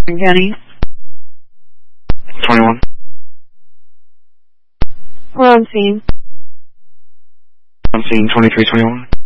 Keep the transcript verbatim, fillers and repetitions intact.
County. twenty-one. We're on scene. On scene twenty-three twenty-one.